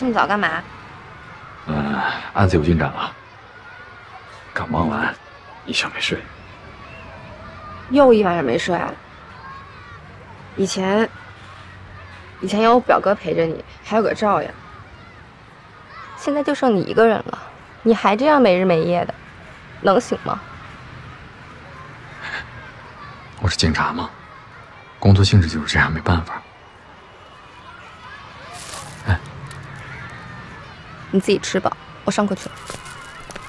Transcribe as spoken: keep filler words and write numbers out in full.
这么早干嘛？ 嗯，案子有进展了。刚忙完，一宿没睡。 又一晚上没睡啊？以前，以前有我表哥陪着你，还有个照呀。现在就剩你一个人了，你还这样没日没夜的，能行吗？ 我是警察嘛，工作性质就是这样，没办法。哎， 你自己吃吧，我上课去了。